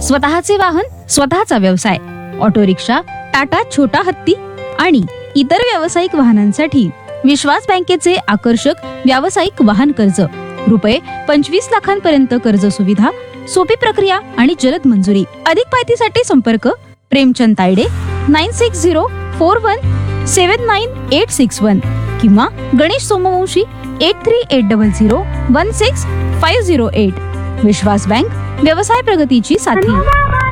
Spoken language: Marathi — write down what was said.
स्वतःचे वाहन, स्वतःचा व्यवसाय, ऑटो रिक्षा, टाटा छोटा हत्ती आणि इतर व्यावसायिक वाहनांसाठी विश्वास बँकेचे आकर्षक व्यावसायिक वाहन कर्ज, रुपये 25 लाखांपर्यंत कर्ज सुविधा, सोपी प्रक्रिया आणि जलद मंजुरी. अधिक माहितीसाठी संपर्क प्रेमचंद तायडे 9604179861 किंवा गणेश सोमवंशी 8380016508. विश्वास बँक, व्यवसाय प्रगतीची साथी.